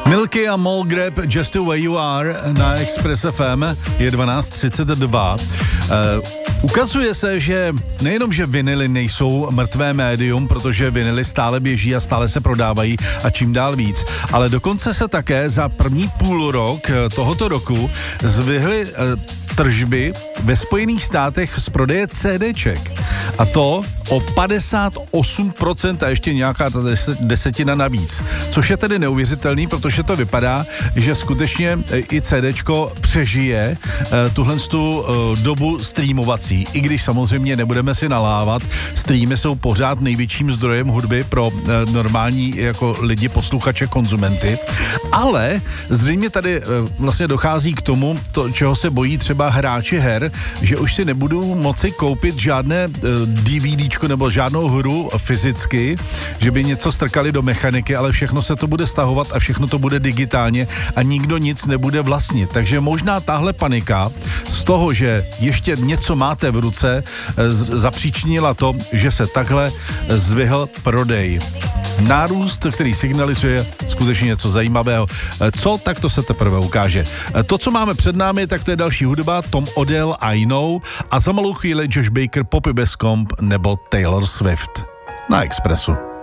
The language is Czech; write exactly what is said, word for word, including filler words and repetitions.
Milky a Mall Grab, Just the Way You Are na Express F M je dvanáct třicet dva. Uh, ukazuje se, že nejenom, že vinily nejsou mrtvé médium, protože vinily stále běží a stále se prodávají a čím dál víc, ale dokonce se také za první půl rok tohoto roku zvihly uh, tržby ve Spojených státech z prodeje CDček. A to o padesát osm procent a ještě nějaká ta desetina navíc. Což je tedy neuvěřitelný, protože to vypadá, že skutečně i CDčko přežije eh, tuhle tu eh, dobu streamovací. I když samozřejmě nebudeme si nalávat, streamy jsou pořád největším zdrojem hudby pro eh, normální jako lidi, posluchače, konzumenty. Ale zřejmě tady eh, vlastně dochází k tomu, to, čeho se bojí třeba hráči her, že už si nebudou moci koupit žádné eh, DVDčko nebo žádnou hru fyzicky, že by něco strkali do mechaniky, ale všechno se to bude stahovat a všechno to bude digitálně a nikdo nic nebude vlastnit. Takže možná tahle panika z toho, že ještě něco máte v ruce, zapříčinila to, že se takhle zvyhl prodej. Nárůst, který signalizuje skutečně něco zajímavého. Co? Tak to se teprve ukáže. To, co máme před námi, tak to je další hudba, Tom Odell, I Know, a za malou chvíli Josh Baker, Poppy Bescomb nebo Taylor Swift na Expressu.